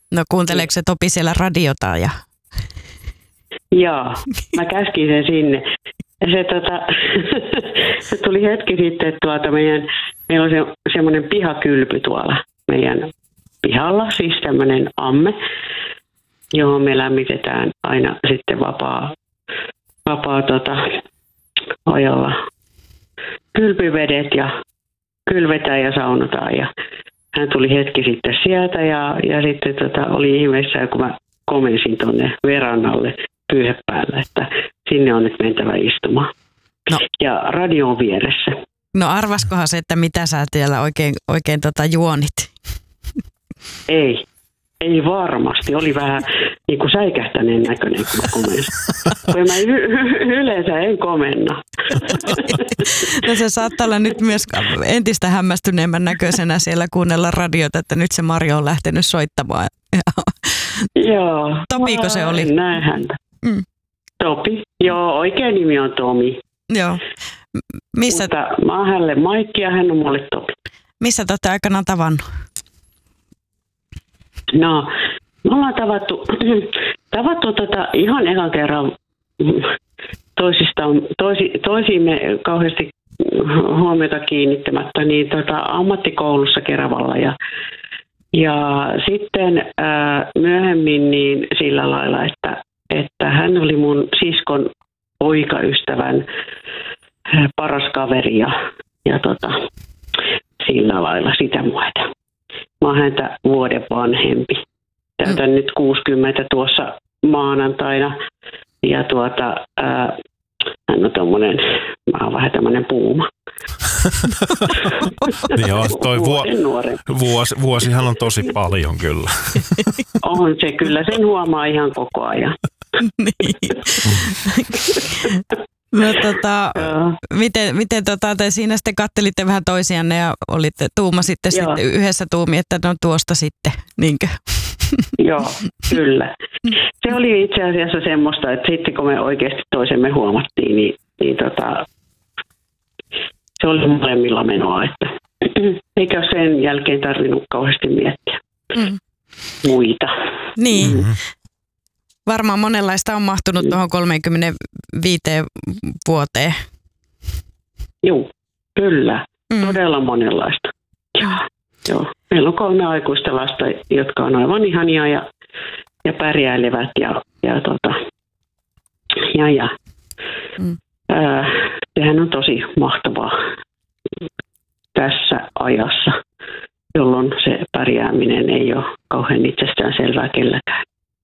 No kuunteleeko se Topi siellä radiota? Joo, mä käskin sen sinne. Se, se tuli hetki sitten meillä on semmoinen pihakylpy tuolla meidän pihalla, siis tämmöinen amme, johon me lämmitetään aina sitten vapaa ajalla kylpyvedet ja kylvetään ja saunotaan. Ja hän tuli hetki sitten sieltä ja sitten oli ihmeessä, kun mä komensin tuonne verannalle pyyhe päällä, että sinne on nyt mentävä istumaan. No. Ja radio on vieressä. No arvaskohan se, että mitä sä siellä oikein juonit? Ei varmasti. Oli vähän niin kuin säikähtäneen näköinen, kun mä komensin. Kun mä yleensä en komenna. No se saattaa olla nyt myös entistä hämmästyneemmän näköisenä siellä kuunnella radiota, että nyt se Marjo on lähtenyt soittamaan. Joo. Topiko se oli? Näin häntä. Topi. Joo, oikea nimi on Tomi. Joo. Mutta mä oon hänelle Maikki ja hän on mulle Topi. Missä te olette aikanaan tavannut? No, me ollaan tavattu ihan ekan kerran toisiimme kauheasti huomiota kiinnittämättä niin ammattikoulussa Keravalla ja sitten myöhemmin niin sillä lailla, että hän oli mun siskon poikaystävän paras kaveri ja sillä lailla sitä muuta. Mä oon häntä vuoden vanhempi. Täytän nyt 60 tuossa maanantaina. Ja hän on tommonen, mä oon vähän tämmönen puuma. Joo, toi vuosihan on tosi paljon kyllä. On se kyllä, sen huomaa ihan koko ajan. Niin. No miten te siinä sitten kattelitte vähän toisianne ja tuumasitte sitten yhdessä tuumiin, että no tuosta sitten, niinkö? Joo, kyllä. Se oli itse asiassa semmoista, että sitten kun me oikeasti toisemme huomattiin, niin se oli molemmilla menoa, että eikä sen jälkeen tarvinnut kauheasti miettiä muita. Niin. Mm-hmm. Varmaan monenlaista on mahtunut tuohon 35 vuoteen. Joo, kyllä. Todella monenlaista. Joo. Meillä on 3 aikuista lasta, jotka on aivan ihania ja pärjäilevät sehän on tosi mahtavaa tässä ajassa, jolloin se pärjääminen ei ole kauhean itsestään selvää kelläkään.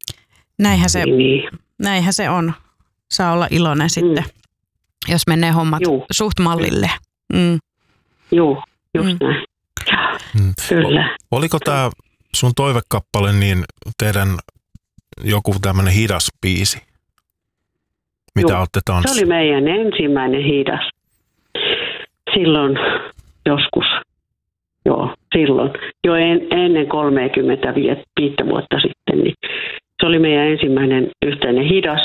Näinhän se on. Saa olla iloinen sitten, jos menee hommat suht mallille. Joo, just näin. Kyllä. Oliko tämä sun toivekappale niin teidän joku tämmöinen hidas biisi? Mitä olette tanssineet? Se oli meidän ensimmäinen hidas. Silloin joskus. Joo, silloin. Jo ennen 35 vuotta sitten. Niin se oli meidän ensimmäinen yhteinen hidas.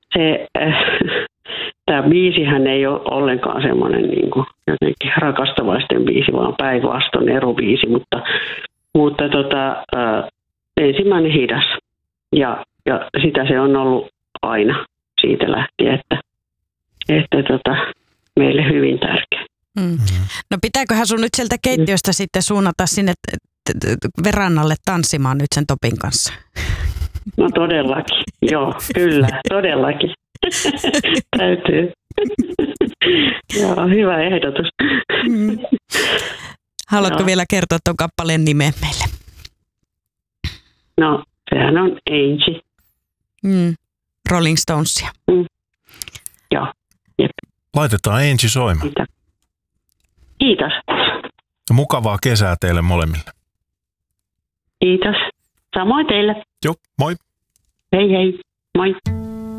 Tämä biisihän ei ole ollenkaan semmoinen niin kuin jotenkin rakastavaisten biisi, vaan päinvastoin erobiisi, mutta ensimmäinen hidas. Ja sitä se on ollut aina siitä lähtien, että meille hyvin tärkeä. No pitääköhän sun nyt sieltä keittiöstä sitten suunnata sinne verannalle tanssimaan nyt sen Topin kanssa? No todellakin, joo, kyllä, todellakin. Täytyy. Joo, hyvä ehdotus. Haluatko vielä kertoa tuon kappaleen nimen meille? No, sehän on Angie. Rolling Stonesia. Joo. Jep. Laitetaan Angie soimaan. Kiitos. Mukavaa kesää teille molemmille. Kiitos. Samoin teille. Joo, moi. Hei hei. Moi.